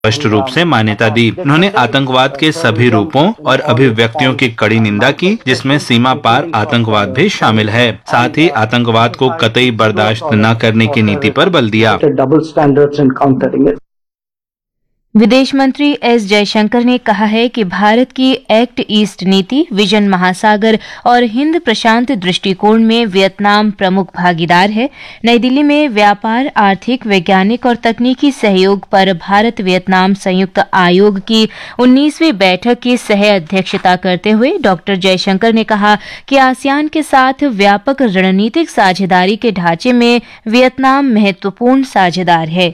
स्पष्ट रूप से मान्यता दी। उन्होंने आतंकवाद के सभी रूपों और अभिव्यक्तियों की कड़ी निंदा की, जिसमें सीमा पार आतंकवाद भी शामिल है। साथ ही आतंकवाद को कतई बर्दाश्त न करने की नीति पर बल दिया। विदेश मंत्री एस जयशंकर ने कहा है कि भारत की एक्ट ईस्ट नीति, विजन महासागर और हिंद प्रशांत दृष्टिकोण में वियतनाम प्रमुख भागीदार है। नई दिल्ली में व्यापार, आर्थिक, वैज्ञानिक और तकनीकी सहयोग पर भारत वियतनाम संयुक्त आयोग की 19वीं बैठक की सह अध्यक्षता करते हुए डॉ जयशंकर ने कहा कि आसियान के साथ व्यापक रणनीतिक साझेदारी के ढांचे में वियतनाम महत्वपूर्ण साझेदार है।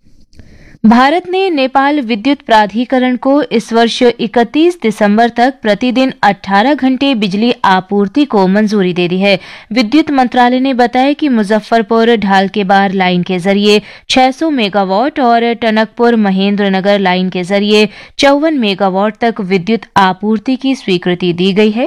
भारत ने नेपाल विद्युत प्राधिकरण को इस वर्ष 31 दिसंबर तक प्रतिदिन 18 घंटे बिजली आपूर्ति को मंजूरी दे दी है। विद्युत मंत्रालय ने बताया कि मुजफ्फरपुर ढालकेबार लाइन के जरिए 600 मेगावाट और टनकपुर महेंद्रनगर लाइन के जरिए 54 मेगावाट तक विद्युत आपूर्ति की स्वीकृति दी गई है।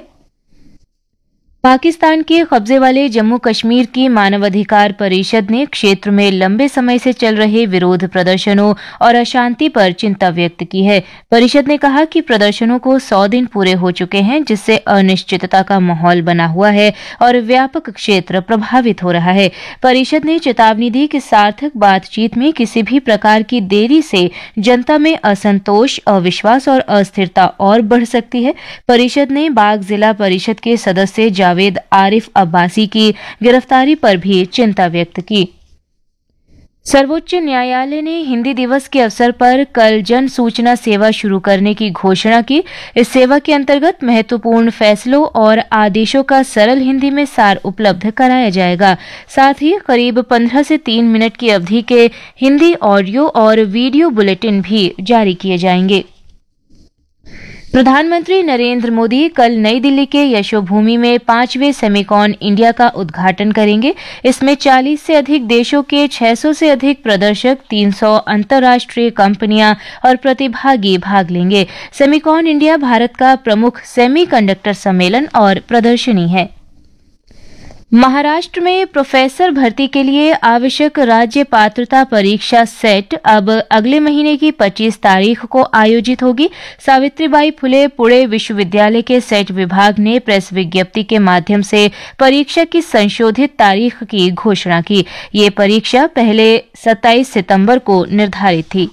पाकिस्तान के कब्जे वाले जम्मू कश्मीर की मानवाधिकार परिषद ने क्षेत्र में लंबे समय से चल रहे विरोध प्रदर्शनों और अशांति पर चिंता व्यक्त की है। परिषद ने कहा कि प्रदर्शनों को 100 दिन पूरे हो चुके हैं, जिससे अनिश्चितता का माहौल बना हुआ है और व्यापक क्षेत्र प्रभावित हो रहा है। परिषद ने चेतावनी दी कि सार्थक बातचीत में किसी भी प्रकार की देरी से जनता में असंतोष, अविश्वास और अस्थिरता और बढ़ सकती है। परिषद ने बाग जिला परिषद के सदस्य जावेद आरिफ अब्बासी की गिरफ्तारी पर भी चिंता व्यक्त की। सर्वोच्च न्यायालय ने हिंदी दिवस के अवसर पर कल जन सूचना सेवा शुरू करने की घोषणा की। इस सेवा के अंतर्गत महत्वपूर्ण फैसलों और आदेशों का सरल हिंदी में सार उपलब्ध कराया जाएगा। साथ ही करीब 15 से 3 मिनट की अवधि के हिंदी ऑडियो और वीडियो बुलेटिन भी जारी किए जाएंगे। प्रधानमंत्री नरेंद्र मोदी कल नई दिल्ली के यशोभूमि में 5वें सेमिकॉन इंडिया का उद्घाटन करेंगे। इसमें 40 से अधिक देशों के 600 से अधिक प्रदर्शक, 300 अंतर्राष्ट्रीय कंपनियां और प्रतिभागी भाग लेंगे। सेमिकॉन इंडिया भारत का प्रमुख सेमीकंडक्टर सम्मेलन और प्रदर्शनी है। महाराष्ट्र में प्रोफेसर भर्ती के लिए आवश्यक राज्य पात्रता परीक्षा सेट अब अगले महीने की 25 तारीख को आयोजित होगी। सावित्रीबाई फुले पुणे विश्वविद्यालय के सेट विभाग ने प्रेस विज्ञप्ति के माध्यम से परीक्षा की संशोधित तारीख की घोषणा की। ये परीक्षा पहले 27 सितंबर को निर्धारित थी।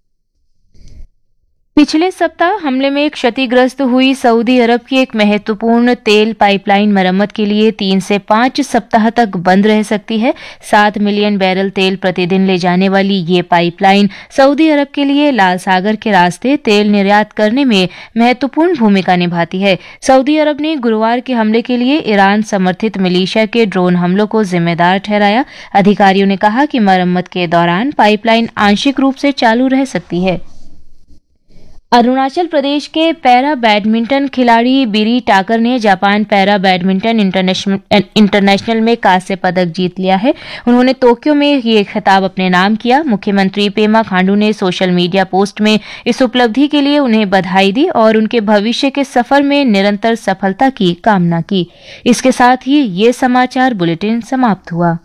पिछले सप्ताह हमले में क्षतिग्रस्त हुई सऊदी अरब की एक महत्वपूर्ण तेल पाइपलाइन मरम्मत के लिए 3 से 5 सप्ताह तक बंद रह सकती है। 7 मिलियन बैरल तेल प्रतिदिन ले जाने वाली ये पाइपलाइन सऊदी अरब के लिए लाल सागर के रास्ते तेल निर्यात करने में महत्वपूर्ण भूमिका निभाती है। सऊदी अरब ने गुरुवार के हमले के लिए ईरान समर्थित मिलिशिया के ड्रोन हमलों को जिम्मेदार ठहराया। अधिकारियों ने कहा कि मरम्मत के दौरान पाइपलाइन आंशिक रूप से चालू रह सकती है। अरुणाचल प्रदेश के पैरा बैडमिंटन खिलाड़ी बिरी टाकर ने जापान पैरा बैडमिंटन इंटरनेशनल में कांस्य पदक जीत लिया है। उन्होंने टोक्यो में ये खिताब अपने नाम किया। मुख्यमंत्री पेमा खांडू ने सोशल मीडिया पोस्ट में इस उपलब्धि के लिए उन्हें बधाई दी और उनके भविष्य के सफर में निरंतर सफलता की कामना की। इसके साथ ही ये समाचार बुलेटिन समाप्त हुआ।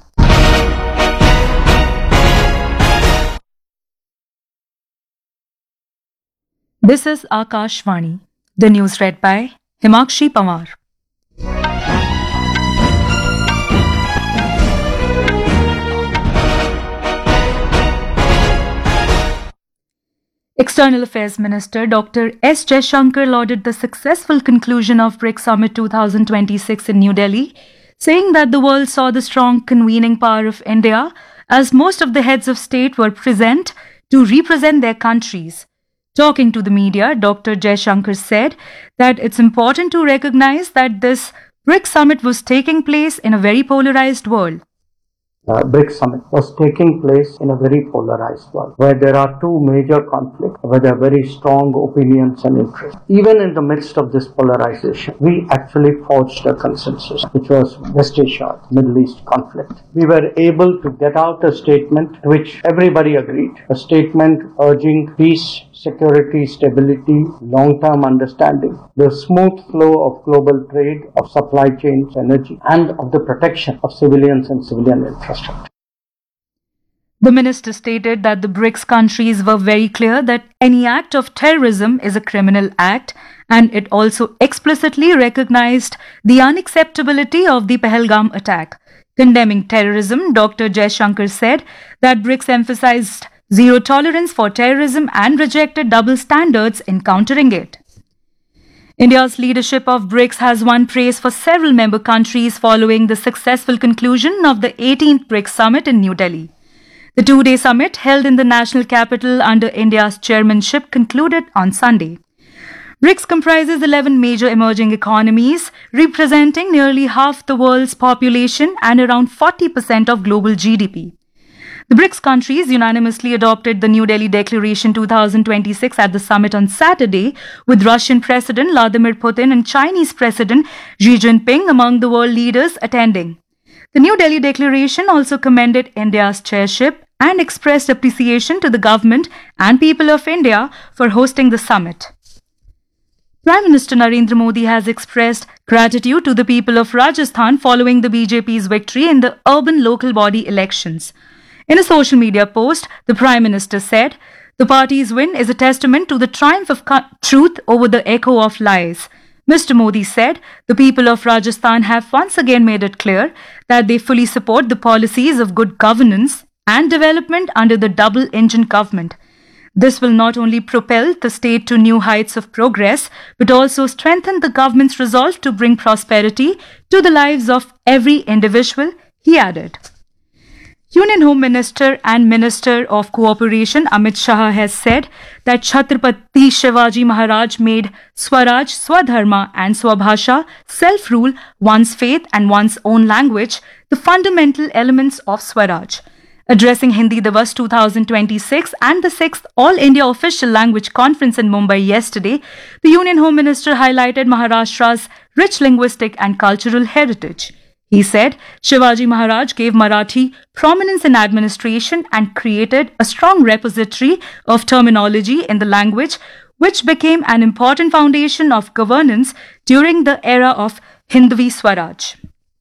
This is Akashvani. The news read by Himakshi Pawar. External Affairs Minister Dr. S. Jaishankar lauded the successful conclusion of BRICS Summit 2026 in New Delhi, saying that the world saw the strong convening power of India as most of the heads of state were present to represent their countries. Talking to the media, Dr. Jaishankar said that it's important to recognize that this BRICS summit was taking place in a very polarized world. BRICS summit was taking place in a very polarized world where there are two major conflicts, where there are very strong opinions and interests. Even in the midst of this polarization, we actually forged a consensus, which was West Asia, Middle East conflict. We were able to get out a statement to which everybody agreed, a statement urging peace, security, stability, long-term understanding, the smooth flow of global trade, of supply chains, energy, and of the protection of civilians and civilian infrastructure. The minister stated that the BRICS countries were very clear that any act of terrorism is a criminal act, and it also explicitly recognized the unacceptability of the Pahalgam attack. Condemning terrorism, Dr. Jaishankar said that BRICS emphasized zero tolerance for terrorism and rejected double standards in countering it. India's leadership of BRICS has won praise for several member countries following the successful conclusion of the 18th BRICS summit in New Delhi. The two-day summit held in the national capital under India's chairmanship concluded on Sunday. BRICS comprises 11 major emerging economies, representing nearly half the world's population and around 40% of global GDP. The BRICS countries unanimously adopted the New Delhi Declaration 2026 at the summit on Saturday, with Russian President Vladimir Putin and Chinese President Xi Jinping among the world leaders attending. The New Delhi Declaration also commended India's chairship and expressed appreciation to the government and people of India for hosting the summit. Prime Minister Narendra Modi has expressed gratitude to the people of Rajasthan following the BJP's victory in the urban local body elections. In a social media post, the Prime Minister said, "The party's win is a testament to the triumph of truth over the echo of lies." Mr. Modi said, "The people of Rajasthan have once again made it clear that they fully support the policies of good governance and development under the double-engine government. This will not only propel the state to new heights of progress, but also strengthen the government's resolve to bring prosperity to the lives of every individual," he added. Union Home Minister and Minister of Cooperation Amit Shah has said that Chhatrapati Shivaji Maharaj made Swaraj, Swadharma and Swabhasha, self-rule, one's faith and one's own language, the fundamental elements of Swaraj. Addressing Hindi Divas 2026 and the 6th All India Official Language Conference in Mumbai yesterday, the Union Home Minister highlighted Maharashtra's rich linguistic and cultural heritage. He said Shivaji Maharaj gave Marathi prominence in administration and created a strong repository of terminology in the language, which became an important foundation of governance during the era of Hindvi Swaraj.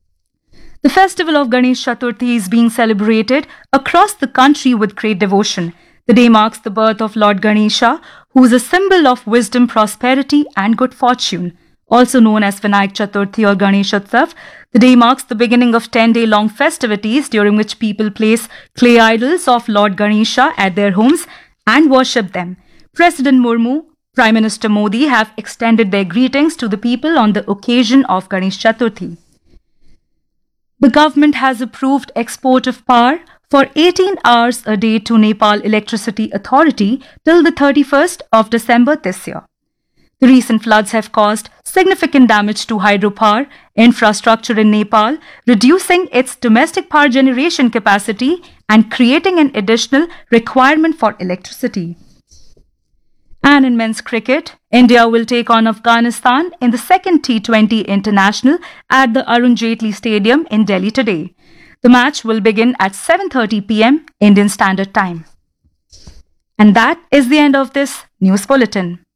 The festival of Ganesh Chaturthi is being celebrated across the country with great devotion. The day marks the birth of Lord Ganesha, who is a symbol of wisdom, prosperity and good fortune. Also known as Vinayak Chaturthi or Ganesh Utsav, the day marks the beginning of 10-day-long festivities during which people place clay idols of Lord Ganesha at their homes and worship them. President Murmu, Prime Minister Modi have extended their greetings to the people on the occasion of Ganesh Chaturthi. The government has approved export of power for 18 hours a day to Nepal Electricity Authority till the 31st of December this year. The recent floods have caused significant damage to hydropower infrastructure in Nepal, reducing its domestic power generation capacity and creating an additional requirement for electricity. And in men's cricket, India will take on Afghanistan in the second T20 International at the Arun Jaitley Stadium in Delhi today. The match will begin at 7:30 p.m. Indian Standard Time. And that is the end of this news bulletin.